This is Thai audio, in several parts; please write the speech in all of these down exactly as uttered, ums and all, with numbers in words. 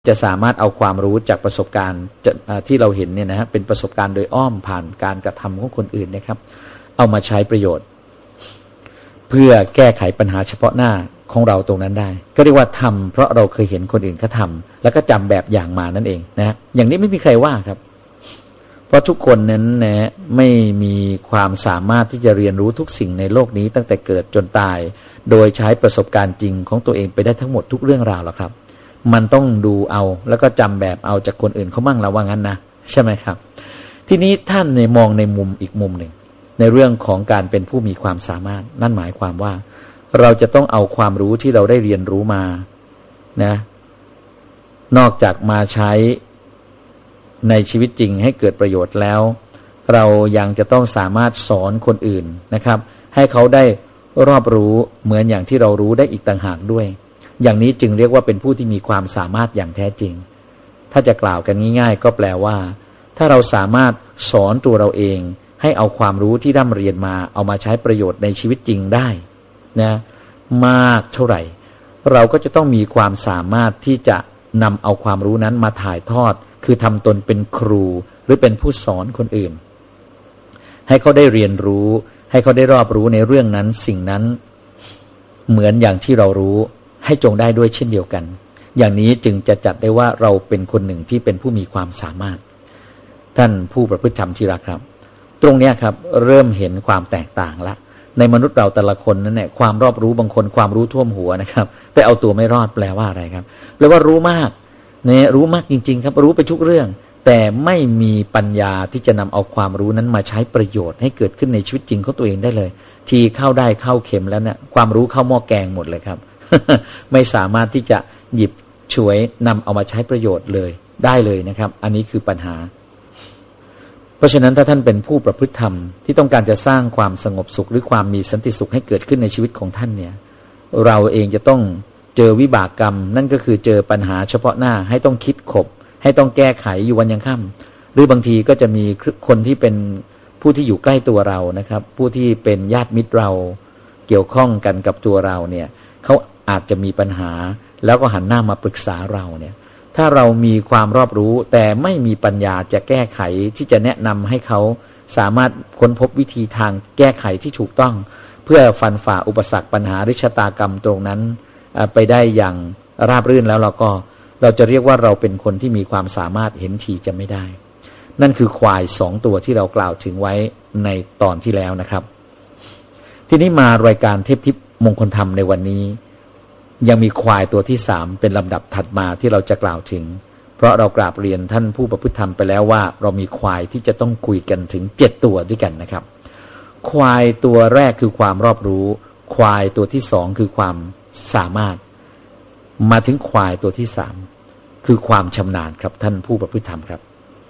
จะสามารถเอาความรู้จากประสบการณ์ที่เราเห็นเนี่ยนะฮะเป็นประสบการณ์โดยอ้อมผ่านการกระทำของคนอื่นนะครับเอามาใช้ประโยชน์เพื่อแก้ไขปัญหาเฉพาะหน้าของเราตรงนั้นได้ก็เรียกว่าทำเพราะเราเคยเห็นคนอื่นเขาทำแล้วก็จำแบบอย่างมานั่นเองนะฮะอย่างนี้ไม่มีใครว่าครับเพราะทุกคนนั้นนะไม่มีความสามารถที่จะเรียนรู้ทุกสิ่งในโลกนี้ตั้งแต่เกิดจนตายโดยใช้ประสบการณ์จริงของตัวเองไปได้ทั้งหมดทุกเรื่องราวหรอกครับมันต้องดูเอาแล้วก็จำแบบเอาจากคนอื่นเขามั่งแล้วว่างั้นนะใช่ไหมครับทีนี้ท่านในมองในมุมอีกมุมหนึ่งในเรื่องของการเป็นผู้มีความสามารถนั่นหมายความว่าเราจะต้องเอาความรู้ที่เราได้เรียนรู้มานะนอกจากมาใช้ในชีวิตจริงให้เกิดประโยชน์แล้วเรายังจะต้องสามารถสอนคนอื่นนะครับให้เขาได้รอบรู้เหมือนอย่างที่เรารู้ได้อีกต่างหากด้วยอย่างนี้จึงเรียกว่าเป็นผู้ที่มีความสามารถอย่างแท้จริงถ้าจะกล่าวกันง่ายๆก็แปลว่าถ้าเราสามารถสอนตัวเราเองให้เอาความรู้ที่ร่ำเรียนมาเอามาใช้ประโยชน์ในชีวิตจริงได้นะมากเท่าไหร่เราก็จะต้องมีความสามารถที่จะนำเอาความรู้นั้นมาถ่ายทอดคือทำตนเป็นครูหรือเป็นผู้สอนคนอื่นให้เขาได้เรียนรู้ให้เขาได้รอบรู้ในเรื่องนั้นสิ่งนั้นเหมือนอย่างที่เรารู้ให้จงได้ด้วยเช่นเดียวกันอย่างนี้จึงจะจัดได้ว่าเราเป็นคนหนึ่งที่เป็นผู้มีความสามารถท่านผู้ประพฤติธรรมที่รักครับตรงนี้ครับเริ่มเห็นความแตกต่างละในมนุษย์เราแต่ละคนนั้นเนี่ยความรอบรู้บางคนความรู้ท่วมหัวนะครับแต่เอาตัวไม่รอดแปลว่าอะไรครับแปลว่ารู้มากเนี่ยรู้มากจริงๆครับรู้ไปทุกเรื่องแต่ไม่มีปัญญาที่จะนำเอาความรู้นั้นมาใช้ประโยชน์ให้เกิดขึ้นในชีวิตจริงของตัวเองได้เลยทีเข้าได้เข้าเข็มแล้วเนี่ยความรู้เข้าหม้อแกงหมดเลยครับ ไม่สามารถที่จะหยิบฉวยนำเอามาใช้ประโยชน์เลยได้เลยนะครับอันนี้คือปัญหาเพราะฉะนั้นถ้าท่านเป็นผู้ประพฤติธรรมที่ต้องการจะสร้างความสงบสุขหรือความมีสันติสุขให้เกิดขึ้นในชีวิตของท่านเนี่ยเราเองจะต้องเจอวิบากกรรมนั่นก็คือเจอปัญหาเฉพาะหน้าให้ต้องคิดขบให้ต้องแก้ไขอยู่วันยังค่ำหรือบางทีก็จะมีคนที่เป็นผู้ที่อยู่ใกล้ตัวเรานะครับผู้ที่เป็นญาติมิตรเราเกี่ยวข้องกันกับตัวเราเนี่ยเขาอาจจะมีปัญหาแล้วก็หันหน้ามาปรึกษาเราเนี่ยถ้าเรามีความรอบรู้แต่ไม่มีปัญญาจะแก้ไขที่จะแนะนำให้เขาสามารถค้นพบวิธีทางแก้ไขที่ถูกต้องเพื่อฟันฝ่าอุปสรรคปัญหาหรือชะตากรรมตรงนั้นไปได้อย่างราบรื่นแล้วเราก็เราจะเรียกว่าเราเป็นคนที่มีความสามารถเห็นทีจะไม่ได้นั่นคือควายสองตัวที่เรากล่าวถึงไว้ในตอนที่แล้วนะครับทีนี้มารายการเทพทิพย์มงคลธรรมในวันนี้ยังมีควายตัวที่สามเป็นลำดับถัดมาที่เราจะกล่าวถึงเพราะเรากราบเรียนท่านผู้ประพฤติธรรมไปแล้วว่าเรามีควายที่จะต้องคุยกันถึงเจ็ดตัวด้วยกันนะครับควายตัวแรกคือความรอบรู้ควายตัวที่สองคือความสามารถมาถึงควายตัวที่สามคือความชำนาญครับท่านผู้ประพฤติธรรมครับ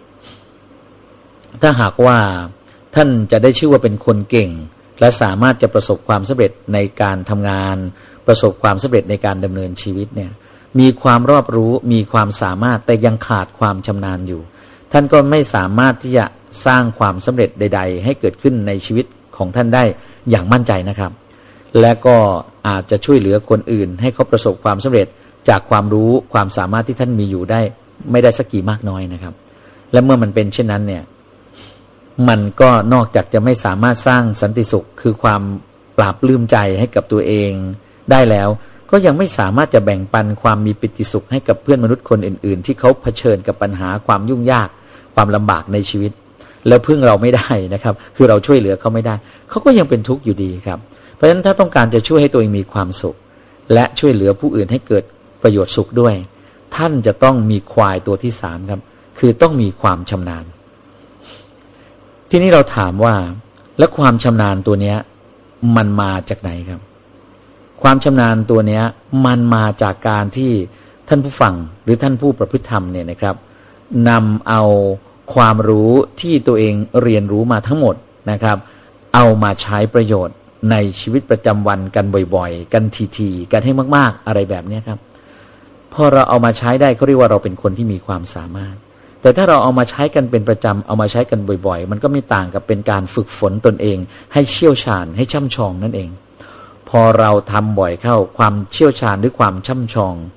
ถ้าหากว่าท่านจะได้ชื่อว่าเป็นคนเก่งและสามารถจะประสบความสำเร็จในการทำงานประสบความสำเร็จในการดำเนินชีวิตเนี่ยมีความรอบรู้มีความสามารถแต่ยังขาดความชำนาญอยู่ท่านก็ไม่สามารถที่จะสร้างความสำเร็จใดๆให้เกิดขึ้นในชีวิตของท่านได้อย่างมั่นใจนะครับและก็อาจจะช่วยเหลือคนอื่นให้เขาประสบความสำเร็จจากความรู้ความสามารถที่ท่านมีอยู่ได้ไม่ได้สักกี่มากน้อยนะครับและเมื่อมันเป็นเช่นนั้นเนี่ยมันก็นอกจากจะไม่สามารถสร้างสันติสุขคือความปราบปลื้มใจให้กับตัวเองได้แล้วก็ยังไม่สามารถจะแบ่งปันความมีปิติสุขให้กับเพื่อนมนุษย์คนอื่นๆที่เขาเผชิญกับปัญหาความยุ่งยากความลำบากในชีวิตแล้วพึ่งเราไม่ได้นะครับคือเราช่วยเหลือเขาไม่ได้เขาก็ยังเป็นทุกข์อยู่ดีครับเพราะฉะนั้นถ้าต้องการจะช่วยให้ตัวเองมีความสุขและช่วยเหลือผู้อื่นให้เกิดประโยชน์สุขด้วยท่านจะต้องมีควายตัวที่สามครับคือต้องมีความชำนาญที่นี้เราถามว่าแล้วความชำนาญตัวเนี้ยมันมาจากไหนครับความชำนาญตัวเนี้ยมันมาจากการที่ท่านผู้ฟังหรือท่านผู้ประพฤติธรรมเนี่ยนะครับนำเอาความรู้ที่ตัวเองเรียนรู้มาทั้งหมดนะครับเอามาใช้ประโยชน์ในชีวิตประจำวันกันบ่อยๆกันทีๆกันให้มากๆอะไรแบบนี้ครับพอเราเอามาใช้ได้เขาเรียกว่าเราเป็นคนที่มีความสามารถแต่ถ้าเราเอามาใช้กันเป็นประจำเอามาใช้กันบ่อยๆมันก็ไม่ต่างกับเป็นการฝึกฝนตนเองให้เชี่ยวชาญให้ช่ำชองนั่นเองพอเราทำบ่อยเข้าความเชี่ยวชาญหรือความช่ำชอง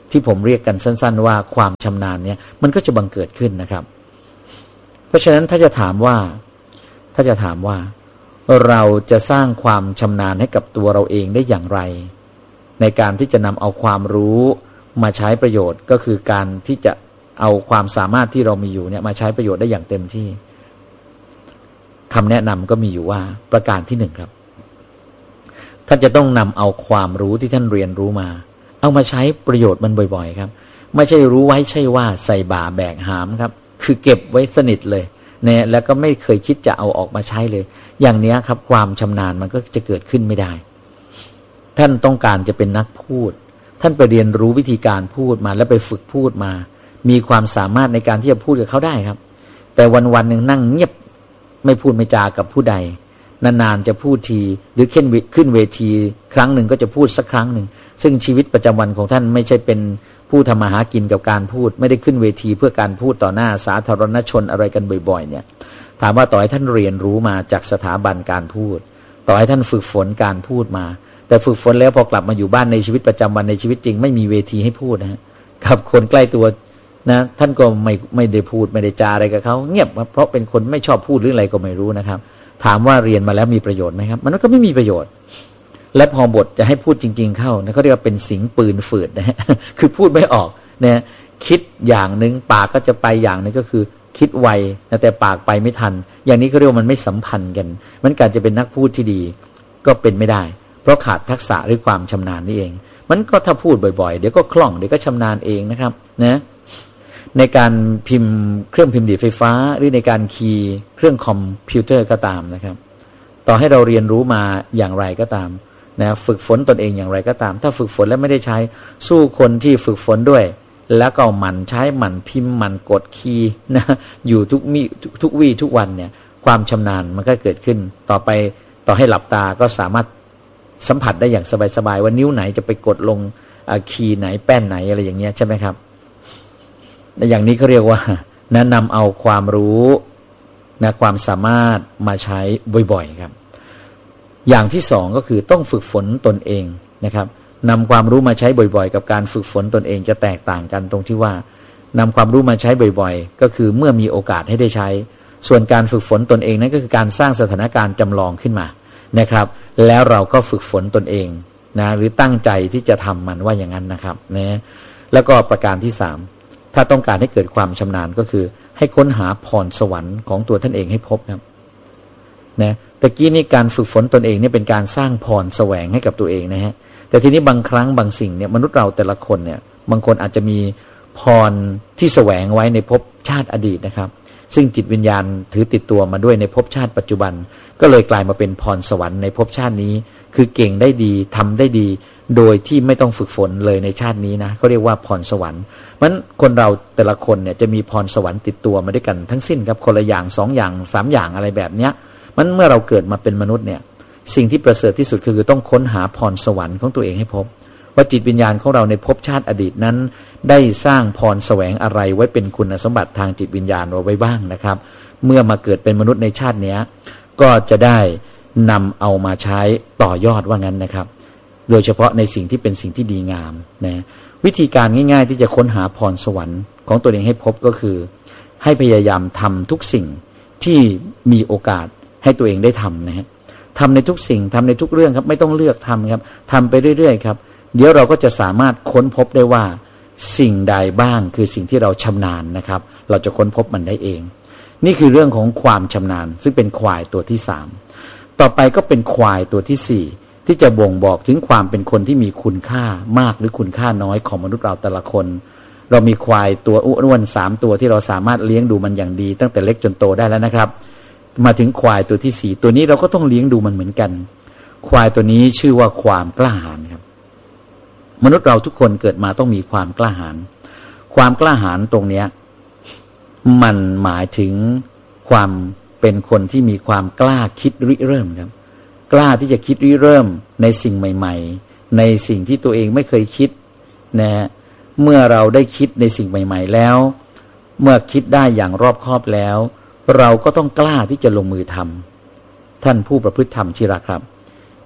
ที่ผมเรียกกันสั้นๆว่าความชำนาญเนี่ยมันก็จะบังเกิดขึ้นนะครับเพราะฉะนั้นถ้าจะถามว่าถ้าจะถามว่าเราจะสร้างความชำนาญให้กับตัวเราเองได้อย่างไรในการที่จะนำเอาความรู้มาใช้ประโยชน์ก็คือการที่จะเอาความสามารถที่เรามีอยู่เนี่ยมาใช้ประโยชน์ได้อย่างเต็มที่คำแนะนำก็มีอยู่ว่าประการที่หนึ่งครับท่านจะต้องนำเอาความรู้ที่ท่านเรียนรู้มาเอามาใช้ประโยชน์มันบ่อยๆครับไม่ใช่รู้ไว้ใช่ว่าใส่บ่าแบกหามครับคือเก็บไว้สนิทเลยเนี่ยแล้วก็ไม่เคยคิดจะเอาออกมาใช้เลยอย่างนี้ครับความชำนาญมันก็จะเกิดขึ้นไม่ได้ท่านต้องการจะเป็นนักพูดท่านไปเรียนรู้วิธีการพูดมาแล้วไปฝึกพูดมามีความสามารถในการที่จะพูดกับเขาได้ครับแต่วันๆหนึ่งนั่งเงียบไม่พูดไม่จากับผู้ใดนานๆจะพูดทีหรือขึ้นขึ้นเวทีครั้งหนึ่งก็จะพูดสักครั้งหนึ่งซึ่งชีวิตประจำวันของท่านไม่ใช่เป็นผู้ทำมาหากินกับการพูดไม่ได้ขึ้นเวทีเพื่อการพูดต่อหน้าสาธารณชนอะไรกันบ่อยๆเนี่ยถามว่าต่อให้ท่านเรียนรู้มาจากสถาบันการพูดต่อให้ท่านฝึกฝนการพูดมาแต่ฝึกฝนแล้วพอกลับมาอยู่บ้านในชีวิตประจำวันในชีวิตจริงไม่มีเวทีให้พูดนะกับคนใกล้ตัวนะท่านก็ไม่ไม่ได้พูดไม่ได้จาอะไรกับเขาเงียบเพราะเป็นคนไม่ชอบพูดหรืออะไรก็ไม่รู้นะครับถามว่าเรียนมาแล้วมีประโยชน์ไหมครับมันก็ไม่มีประโยชน์และพอบทจะให้พูดจริงๆเข้านะเขาเรียกว่าเป็นสิงปืนฝืดนะฮะคือพูดไม่ออกนะคิดอย่างนึงปากก็จะไปอย่างนึงก็คือคิดไวนะแต่ปากไปไม่ทันอย่างนี้เขาเรียกว่ามันไม่สัมพันธ์กันมันการจะเป็นนักพูดที่ดีก็เป็นไม่ได้เพราะขาดทักษะหรือความชำนาญนี่เองมันก็ถ้าพูดบ่อยๆเดี๋ยวก็คล่องเดี๋ยวก็ชำนาญเองนะครับนะในการพิมพ์เครื่องพิมพ์ดีดไฟฟ้าหรือในการคีย์เครื่องคอมพิวเตอร์ก็ตามนะครับต่อให้เราเรียนรู้มาอย่างไรก็ตามนะฝึกฝนตนเองอย่างไรก็ตามถ้าฝึกฝนแล้วไม่ได้ใช้สู้คนที่ฝึกฝนด้วยแล้วก็หมั่นใช้หมั่นพิมพ์หมั่นกดคีย์นะอยู่ทุกมีทุกวี่ทุกวันเนี่ยความชำนาญมันก็เกิดขึ้นต่อไปต่อให้หลับตาก็สามารถสัมผัสได้อย่างสบายๆว่านิ้วไหนจะไปกดลงคีย์ไหนแป้นไหนอะไรอย่างเงี้ยใช่ไหมครับอย่างนี้เขาเรียกว่านะนำเอาความรู้นะความสามารถมาใช้บ่อยๆครับอย่างที่สองก็คือต้องฝึกฝนตนเองนะครับนำความรู้มาใช้บ่อยๆกับการฝึกฝนตนเองจะแตกต่างกันตรงที่ว่านำความรู้มาใช้บ่อยๆก็คือเมื่อมีโอกาสให้ได้ใช้ส่วนการฝึกฝนตนเองนั้นก็คือการสร้างสถานการณ์จำลองขึ้นมานะครับแล้วเราก็ฝึกฝนตนเองนะหรือตั้งใจที่จะทำมันว่าอย่างนั้นนะครับนะแล้วก็ประการที่สามถ้าต้องการให้เกิดความชำนาญก็คือให้ค้นหาพรสวรรค์ของตัวท่านเองให้พบครับนะตะกี้นี่การฝึกฝนตนเองเนี่ยเป็นการสร้างพรแสวงให้กับตัวเองนะฮะแต่ทีนี้บางครั้งบางสิ่งเนี่ยมนุษย์เราแต่ละคนเนี่ยบางคนอาจจะมีพรที่แสวงไว้ในภพชาติอดีตนะครับซึ่งจิตวิญญาณถือติดตัวมาด้วยในภพชาติปัจจุบันก็เลยกลายมาเป็นพรสวรรค์ในภพชาตินี้คือเก่งได้ดีทำได้ดีโดยที่ไม่ต้องฝึกฝนเลยในชาตินี้นะเขาเรียกว่าพรสวรรค์มันคนเราแต่ละคนเนี่ยจะมีพรสวรรค์ติดตัวมาด้วยกันทั้งสิ้นครับคนละอย่างสองอย่างสามอย่างอะไรแบบเนี้ยมันเมื่อเราเกิดมาเป็นมนุษย์เนี่ยสิ่งที่ประเสริฐที่สุดคือต้องค้นหาพรสวรรค์ของตัวเองให้พบว่าจิตวิญญาณของเราในภพชาติอดีตนั้นได้สร้างพรแสวงอะไรไว้เป็นคุณสมบัติทางจิตวิญญาณเอาไว้บ้างนะครับเมื่อมาเกิดเป็นมนุษย์ในชาตินี้ก็จะได้นำเอามาใช้ต่อยอดว่างั้นนะครับโดยเฉพาะในสิ่งที่เป็นสิ่งที่ดีงามนะวิธีการง่ายๆที่จะค้นหาพรสวรรค์ของตัวเองให้พบก็คือให้พยายามทำทุกสิ่งที่มีโอกาสให้ตัวเองได้ทำนะฮะทำในทุกสิ่งทำในทุกเรื่องครับไม่ต้องเลือกทำครับทำไปเรื่อยๆครับเดี๋ยวเราก็จะสามารถค้นพบได้ว่าสิ่งใดบ้างคือสิ่งที่เราชำนาญนะครับเราจะค้นพบมันได้เองนี่คือเรื่องของความชำนาญซึ่งเป็นควายตัวที่สามต่อไปก็เป็นควายตัวที่สี่ที่จะบ่งบอกถึงความเป็นคนที่มีคุณค่ามากหรือคุณค่าน้อยของมนุษย์เราแต่ละคนเรามีควายตัวอ้วนๆสามตัวที่เราสามารถเลี้ยงดูมันอย่างดีตั้งแต่เล็กจนโตได้แล้วนะครับมาถึงควายตัวที่สี่ตัวนี้เราก็ต้องเลี้ยงดูมันเหมือนกันควายตัวนี้ชื่อว่าความกล้าหาญครับมนุษย์เราทุกคนเกิดมาต้องมีความกล้าหาญความกล้าหาญตรงเนี้ยมันหมายถึงความเป็นคนที่มีความกล้าคิดริเริ่มครับกล้าที่จะคิดริเริ่มในสิ่งใหม่ๆในสิ่งที่ตัวเองไม่เคยคิดนะฮะเมื่อเราได้คิดในสิ่งใหม่ๆแล้วเมื่อคิดได้อย่างรอบคอบแล้วเราก็ต้องกล้าที่จะลงมือทำท่านผู้ประพฤติธรรมที่รักครับ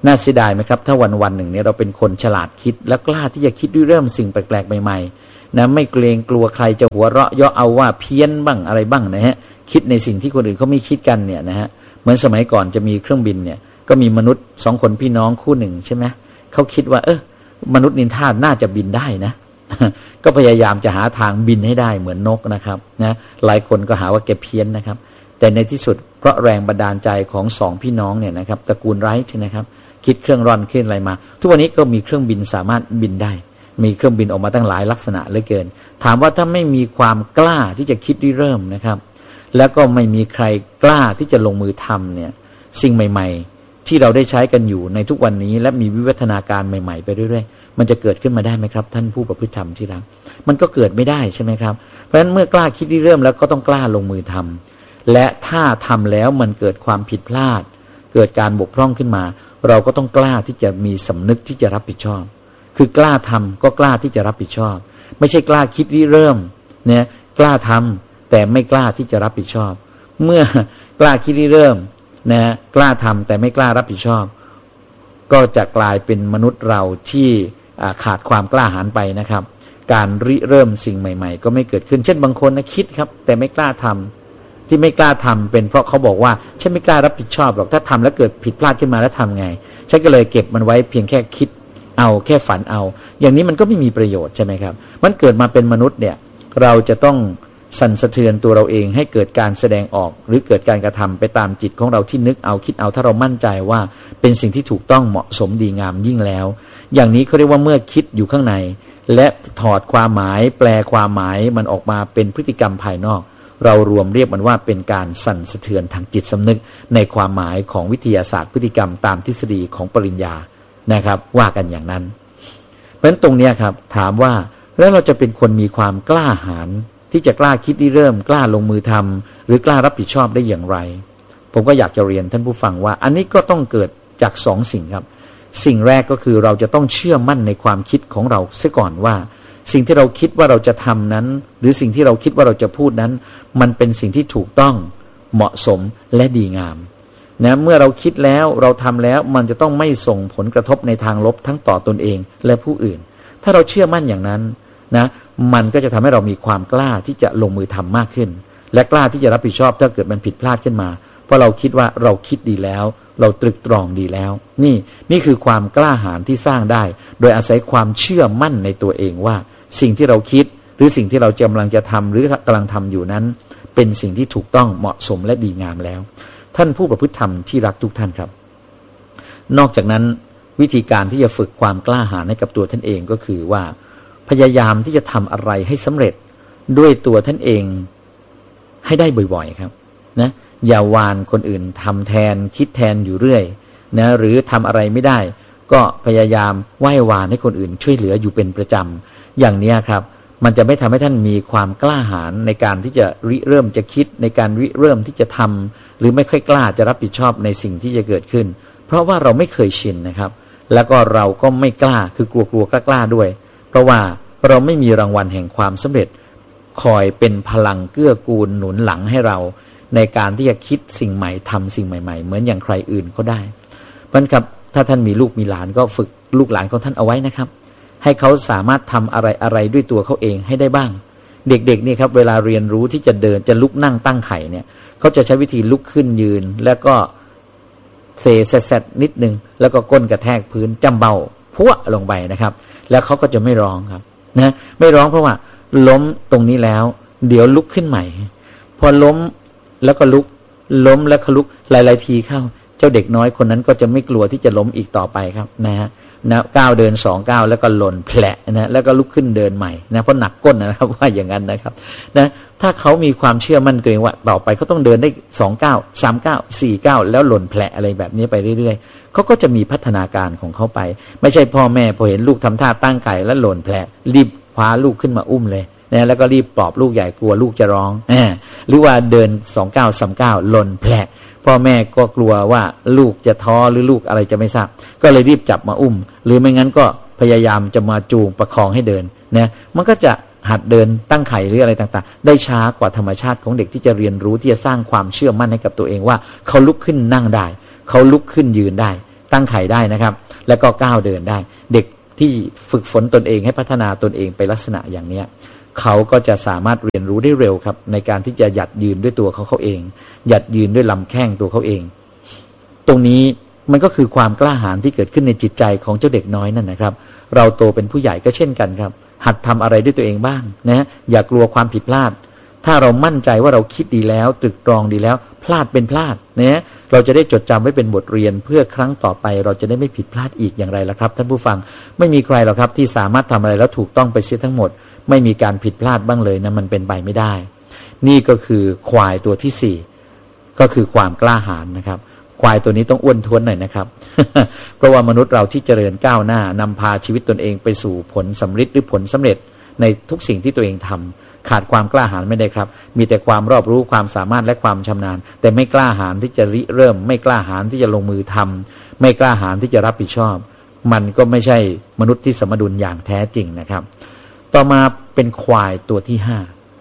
น่าเสียดายไหมครับถ้าวันวันหนึ่งเนี่ยเราเป็นคนฉลาดคิดและกล้าที่จะคิดด้วยเริ่มสิ่งแปลกๆใหม่ๆนะไม่เกรงกลัวใครจะหัวเราะเยาะเอาว่าเพี้ยนบ้างอะไรบ้างนะฮะคิดในสิ่งที่คนอื่นเขาไม่คิดกันเนี่ยนะฮะเหมือนสมัยก่อนจะมีเครื่องบินเนี่ยก็มีมนุษย์สองคนพี่น้องคู่หนึ่งใช่ไหมเขาคิดว่าเออมนุษย์นินทาน่าจะบินได้นะ ก็พยายามจะหาทางบินให้ได้เหมือนนกนะครับนะหลายคนก็หาว่าแกเพี้ยนนะครับแต่ในที่สุดเพราะแรงบันดาลใจของสองพี่น้องเนี่ยนะครับตระกูลไรท์นะครับคิดเครื่องร่อนขึ้นอะไรมาทุกวันนี้ก็มีเครื่องบินสามารถบินได้มีเครื่องบินออกมาตั้งหลายลักษณะเหลือเกินถามว่าถ้าไม่มีความกล้าที่จะคิดริเริ่มนะครับแล้วก็ไม่มีใครกล้าที่จะลงมือทำเนี่ยสิ่งใหม่ๆที่เราได้ใช้กันอยู่ในทุกวันนี้และมีวิวัฒนาการใหม่ๆไปเรื่อยๆมันจะเกิดขึ้นมาได้ไหมครับท่านผู้ประพฤติธรรมที่รักมันก็เกิดไม่ได้ใช่ไหมครับเพราะฉะนั้นเมื่อกล้าคิดริเริ่มแล้วก็ต้องกล้าลงมือทำและถ้าทำแล้วมันเกิดความผิดพลาดเกิดการบกพร่องขึ้นมาเราก็ต้องกล้าที่จะมีสำนึกที่จะรับผิดชอบคือกล้าทำก็กล้าที่จะรับผิดชอบไม่ใช่กล้าคิดริเริ่มเนี่ยกล้าทำแต่ไม่กล้าที่จะรับผิดชอบเมื่อกล้าคิดริเริ่มนะกล้าทำแต่ไม่กล้ารับผิดชอบก็จะกลายเป็นมนุษย์เราที่ขาดความกล้าหาญไปนะครับการริเริ่มสิ่งใหม่ๆก็ไม่เกิดขึ้นเช่นบางคนนะคิดครับแต่ไม่กล้าทำที่ไม่กล้าทำเป็นเพราะเขาบอกว่าฉันไม่กล้ารับผิดชอบหรอกถ้าทำแล้วเกิดผิดพลาดขึ้นมาแล้วทำไงฉันก็เลยเก็บมันไว้เพียงแค่คิดเอาแค่ฝันเอาอย่างนี้มันก็ไม่มีประโยชน์ใช่ไหมครับมันเกิดมาเป็นมนุษย์เนี่ยเราจะต้องสั่นสะเทือนตัวเราเองให้เกิดการแสดงออกหรือเกิดการกระทำไปตามจิตของเราที่นึกเอาคิดเอาถ้าเรามั่นใจว่าเป็นสิ่งที่ถูกต้องเหมาะสมดีงามยิ่งแล้วอย่างนี้เขาเรียกว่าเมื่อคิดอยู่ข้างในและถอดความหมายแปลความหมายมันออกมาเป็นพฤติกรรมภายนอกเรารวมเรียกมันว่าเป็นการสั่นสะเทือนทางจิตสำนึกในความหมายของวิทยาศาสตร์พฤติกรรมตามทฤษฎีของปริญญานะครับว่ากันอย่างนั้นเพราะฉะนั้นตรงนี้ครับถามว่าแล้วเราจะเป็นคนมีความกล้าหาญที่จะกล้าคิดริเริ่มกล้าลงมือทำหรือกล้ารับผิดชอบได้อย่างไรผมก็อยากจะเรียนท่านผู้ฟังว่าอันนี้ก็ต้องเกิดจากสองสิ่งครับสิ่งแรกก็คือเราจะต้องเชื่อมั่นในความคิดของเราเสียก่อนว่าสิ่งที่เราคิดว่าเราจะทำนั้นหรือสิ่งที่เราคิดว่าเราจะพูดนั้นมันเป็นสิ่งที่ถูกต้องเหมาะสมและดีงามนะเมื่อเราคิดแล้วเราทำแล้วมันจะต้องไม่ส่งผลกระทบในทางลบทั้งต่อตนเองและผู้อื่นถ้าเราเชื่อมั่นอย่างนั้นนะมันก็จะทำให้เรามีความกล้าที่จะลงมือทำมากขึ้นและกล้าที่จะรับผิดชอบถ้าเกิดมันผิดพลาดขึ้นมาเพราะเราคิดว่าเราคิดดีแล้วเราตรึกตรองดีแล้วนี่นี่คือความกล้าหาญที่สร้างได้โดยอาศัยความเชื่อมั่นในตัวเองว่าสิ่งที่เราคิดหรือสิ่งที่เรากำลังจะทำหรือกำลังทำอยู่นั้นเป็นสิ่งที่ถูกต้องเหมาะสมและดีงามแล้วท่านผู้ประพฤติธรรมที่รักทุกท่านครับนอกจากนั้นวิธีการที่จะฝึกความกล้าหาญให้กับตัวท่านเองก็คือว่าพยายามที่จะทำอะไรให้สำเร็จด้วยตัวท่านเองให้ได้บ่อยๆครับนะอย่าวานคนอื่นทำแทนคิดแทนอยู่เรื่อยนะหรือทำอะไรไม่ได้ก็พยายามไหว้วานให้คนอื่นช่วยเหลืออยู่เป็นประจำอย่างนี้ครับมันจะไม่ทำให้ท่านมีความกล้าหาญในการที่จะริเริ่มจะคิดในการริเริ่มที่จะทำหรือไม่ค่อยกล้าจะรับผิดชอบในสิ่งที่จะเกิดขึ้นเพราะว่าเราไม่เคยชินนะครับแล้วก็เราก็ไม่กล้าคือกลัวๆกล้าๆด้วยเพราะว่าเราไม่มีรางวัลแห่งความสำเร็จคอยเป็นพลังเกื้อกูลหนุนหลังให้เราในการที่จะคิดสิ่งใหม่ทำสิ่งใหม่ๆเหมือนอย่างใครอื่นเขาได้เพราะฉะนั้นครับถ้าท่านมีลูกมีหลานก็ฝึกลูกหลานของท่านเอาไว้นะครับให้เขาสามารถทำอะไรอะไรด้วยตัวเขาเองให้ได้บ้างเด็กๆนี่ครับเวลาเรียนรู้ที่จะเดินจะลุกนั่งตั้งไข่เนี่ยเขาจะใช้วิธีลุกขึ้นยืนแล้วก็เซแซดนิดนึงแล้วก็ก้นกระแทกพื้นจำเบาพัวลงไปนะครับแล้วเขาก็จะไม่ร้องครับนะไม่ร้องเพราะว่าล้มตรงนี้แล้วเดี๋ยวลุกขึ้นใหม่พอล้มแล้วก็ลุกล้มแล้วก็ลุกหลายๆทีเข้าเจ้าเด็กน้อยคนนั้นก็จะไม่กลัวที่จะล้มอีกต่อไปครับนะฮะนะก้าวเดินสองก้าวแล้วก็หล่นแผลนะแล้วก็ลุกขึ้นเดินใหม่นะเพราะหนักก้นนะครับว่าอย่างนั้นนะครับนะถ้าเขามีความเชื่อมั่นตัวเองว่าต่อไปเขาต้องเดินได้สองก้าวสามก้าวสี่ก้าวแล้วหล่นแผลอะไรแบบนี้ไปเรื่อยๆเขาก็จะมีพัฒนาการของเขาไปไม่ใช่พ่อแม่พอเห็นลูกทำท่าตั้งไข่แล้วหล่นแผลรีบคว้าลูกขึ้นมาอุ้มเลยนะแล้วก็รีบปลอบลูกใหญ่กลัวลูกจะร้องอ่าหรือว่าเดินสองก้าวสามก้าวหล่นแผลพ่อแม่ก็กลัวว่าลูกจะท้อหรือลูกอะไรจะไม่ทราบก็เลยรีบจับมาอุ้มหรือไม่งั้นก็พยายามจะมาจูงประคองให้เดินนะมันก็จะหัดเดินตั้งไข่หรืออะไรต่างๆได้ช้ากว่าธรรมชาติของเด็กที่จะเรียนรู้ที่จะสร้างความเชื่อมั่นให้กับตัวเองว่าเขาลุกขึ้นนั่งได้เขาลุกขึ้นยืนได้ตั้งไข่ได้นะครับแล้วก็ก้าวเดินได้เด็กที่ฝึกฝนตนเองให้พัฒนาตนเองไปลักษณะอย่างนี้เขาก็จะสามารถเรียนรู้ได้เร็วครับในการที่จะหยัดยืนด้วยตัวเขาเขาเองหยัดยืนด้วยลำแข้งตัวเขาเองตรงนี้มันก็คือความกล้าหาญที่เกิดขึ้นในจิตใจของเจ้าเด็กน้อยนั่นนะครับเราโตเป็นผู้ใหญ่ก็เช่นกันครับหัดทำอะไรด้วยตัวเองบ้างนะอย่ากลัวความผิดพลาดถ้าเรามั่นใจว่าเราคิดดีแล้วตรึกตรองดีแล้วพลาดเป็นพลาดนะเราจะได้จดจำไว้เป็นบทเรียนเพื่อครั้งต่อไปเราจะได้ไม่ผิดพลาดอีกอย่างไรล่ะครับท่านผู้ฟังไม่มีใครหรอกครับที่สามารถทำอะไรแล้วถูกต้องไปเสียทั้งหมดไม่มีการผิดพลาดบ้างเลยนะมันเป็นไปไม่ได้นี่ก็คือควายตัวที่สี่ก็คือความกล้าหาญนะครับควายตัวนี้ต้องอ้วนท้วนหน่อยนะครับ เพราะว่ามนุษย์เราที่เจริญก้าวหน้านำพาชีวิตตนเองไปสู่ผลสำเร็จหรือผลสำเร็จในทุกสิ่งที่ตัวเองทำขาดความกล้าหาญไม่ได้ครับมีแต่ความรอบรู้ความสามารถและความชำนาญแต่ไม่กล้าหาญที่จะริเริ่มไม่กล้าหาญที่จะลงมือทำไม่กล้าหาญที่จะรับผิดชอบมันก็ไม่ใช่มนุษย์ที่สมดุลอย่างแท้จริงนะครับต่อมาเป็นควายตัวที่ห้า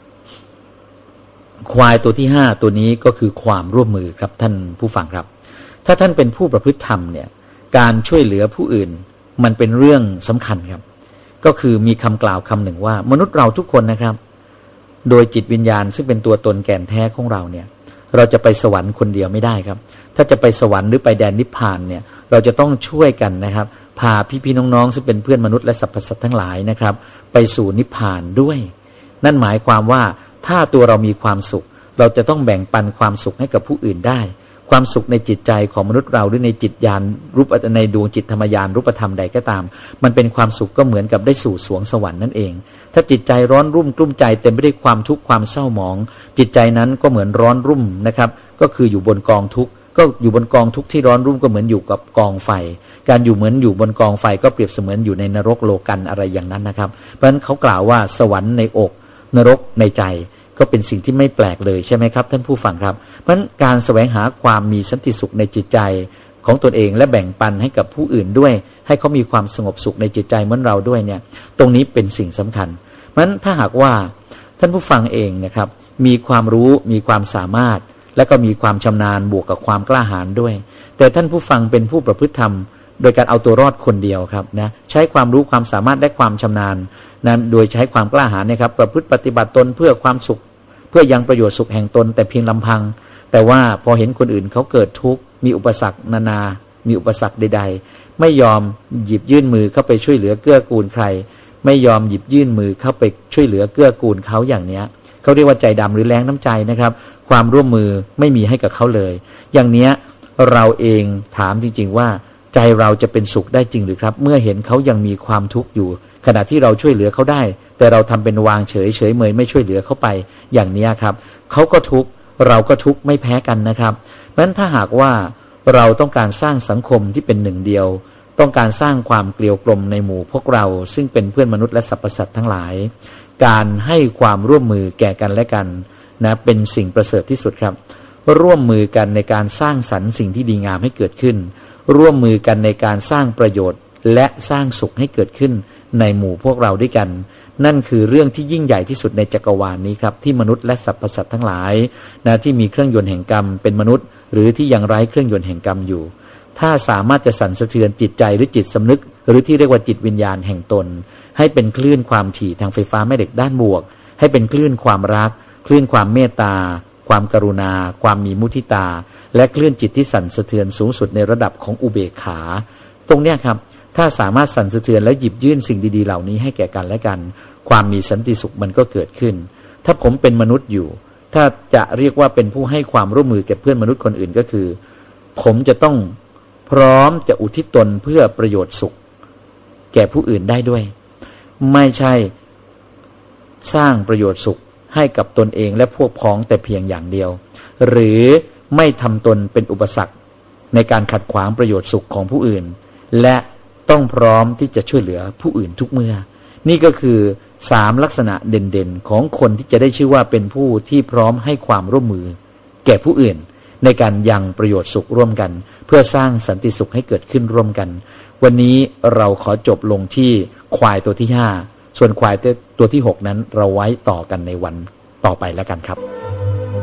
ควายตัวที่ห้าตัวนี้ก็คือความร่วมมือครับท่านผู้ฟังครับถ้าท่านเป็นผู้ประพฤติธรรมเนี่ยการช่วยเหลือผู้อื่นมันเป็นเรื่องสำคัญครับก็คือมีคำกล่าวคำหนึ่งว่ามนุษย์เราทุกคนนะครับโดยจิตวิญญาณซึ่งเป็นตัวตนแก่นแท้ของเราเนี่ยเราจะไปสวรรค์คนเดียวไม่ได้ครับถ้าจะไปสวรรค์หรือไปแดนนิพพานเนี่ยเราจะต้องช่วยกันนะครับพาพี่ๆน้องๆซึ่งเป็นเพื่อนมนุษย์และสรรพสัตว์ทั้งหลายนะครับไปสู่นิพพานด้วยนั่นหมายความว่าถ้าตัวเรามีความสุขเราจะต้องแบ่งปันความสุขให้กับผู้อื่นได้ความสุขในจิตใจของมนุษย์เราหรือในจิตญาณรูปในดวงจิตธรรมญาณรูปธรรมใดก็ตามมันเป็นความสุขก็เหมือนกับได้สู่สวงสวรรค์นั่นเองถ้าจิตใจร้อนรุ่มกลุ้มใจเต็มไปด้วยความทุกข์ความเศร้าหมองจิตใจนั้นก็เหมือนร้อนรุ่มนะครับก็คืออยู่บนกองทุกข์ก็อยู่บนกองทุกข์ที่ร้อนรุ่มก็เหมือนอยู่กับกองไฟการอยู่เหมือนอยู่บนกองไฟก็เปรียบเสมือนอยู่ในนรกโลกันอะไรอย่างนั้นนะครับเพราะฉะนั้นเขากล่าวว่าสวรรค์ในอกนรกในใจก็เป็นสิ่งที่ไม่แปลกเลยใช่ไหมครับท่านผู้ฟังครับเพราะฉะนั้นการแสวงหาความมีสันติสุขในจิตใจของตนเองและแบ่งปันให้กับผู้อื่นด้วยให้เขามีความสงบสุขในจิตใจเหมือนเราด้วยเนี่ยตรงนี้เป็นสิ่งสำคัญเพราะฉะนั้นถ้าหากว่าท่านผู้ฟังเองนะครับมีความรู้มีความสามารถและก็มีความชำนาญบวกกับความกล้าหาญด้วยแต่ท่านผู้ฟังเป็นผู้ประพฤติธรรมโดยการเอาตัวรอดคนเดียวครับนะใช้ความรู้ความสามารถและความชำนาญนั้นโดยใช้ความกล้าหาญนะครับประพฤติปฏิบัติตนเพื่อความสุขเพื่อยังประโยชน์สุขแห่งตนแต่เพียงลำพังแต่ว่าพอเห็นคนอื่นเขาเกิดทุกข์มีอุปสรรคนานามีอุปสรรคใดๆไม่ยอมหยิบยื่นมือเข้าไปช่วยเหลือเกื้อกูลใครไม่ยอมหยิบยื่นมือเข้าไปช่วยเหลือเกื้อกูลเขาอย่างเนี้ยเขาเรียกว่าใจดำหรือแรงน้ำใจนะครับความร่วมมือไม่มีให้กับเขาเลยอย่างเนี้ยเราเองถามจริงๆว่าใจเราจะเป็นสุขได้จริงหรือครับเมื่อเห็นเขายังมีความทุกข์อยู่ขณะที่เราช่วยเหลือเขาได้แต่เราทำเป็นวางเฉยเฉยเมยไม่ช่วยเหลือเขาไปอย่างนี้ครับเขาก็ทุกข์เราก็ทุกข์ไม่แพ้กันนะครับเพราะฉะนั้นถ้าหากว่าเราต้องการสร้างสังคมที่เป็นหนึ่งเดียวต้องการสร้างความเกลียวกลมในหมู่พวกเราซึ่งเป็นเพื่อนมนุษย์และสรรพสัตว์ทั้งหลายการให้ความร่วมมือแก่กันและกันนะเป็นสิ่งประเสริฐที่สุดครับร่วมมือกันในการสร้างสรรค์สิ่งที่ดีงามให้เกิดขึ้นร่วมมือกันในการสร้างประโยชน์และสร้างสุขให้เกิดขึ้นในหมู่พวกเราด้วยกันนั่นคือเรื่องที่ยิ่งใหญ่ที่สุดในจักรวาลนี้ครับที่มนุษย์และสรรพสัตว์ทั้งหลายนะที่มีเครื่องยนต์แห่งกรรมเป็นมนุษย์หรือที่ยังไร้เครื่องยนต์แห่งกรรมอยู่ถ้าสามารถจะสั่นสะเทือนจิตใจหรือจิตสำนึกหรือที่เรียกว่าจิตวิญญาณแห่งตนให้เป็นคลื่นความถี่ทางไฟฟ้าแม่เหล็กด้านบวกให้เป็นคลื่นความรักคลื่นความเมตตาความกรุณาความมีมุทิตาและคลื่นจิตที่สั่นสะเทือนสูงสุดในระดับของอุเบกขาตรงเนี้ยครับถ้าสามารถสั่นสะเทือนแล้วหยิบยื่นสิ่งดีๆเหล่านี้ให้แก่กันและกันความมีสันติสุขมันก็เกิดขึ้นถ้าผมเป็นมนุษย์อยู่ถ้าจะเรียกว่าเป็นผู้ให้ความร่วมมือแก่เพื่อนมนุษย์คนอื่นก็คือผมจะต้องพร้อมจะอุทิศตนเพื่อประโยชน์สุขแก่ผู้อื่นได้ด้วยไม่ใช่สร้างประโยชน์สุขให้กับตนเองและพวกพ้องแต่เพียงอย่างเดียวหรือไม่ทำตนเป็นอุปสรรคในการขัดขวางประโยชน์สุขของผู้อื่นและต้องพร้อมที่จะช่วยเหลือผู้อื่นทุกเมื่อนี่ก็คือสามลักษณะเด่นๆของคนที่จะได้ชื่อว่าเป็นผู้ที่พร้อมให้ความร่วมมือแก่ผู้อื่นในการยังประโยชน์สุขร่วมกันเพื่อสร้างสันติสุขให้เกิดขึ้นร่วมกันวันนี้เราขอจบลงที่ควายตัวที่ห้าส่วนควายตัวที่หกนั้นเราไว้ต่อกันในวันต่อไปแล้วกันครับ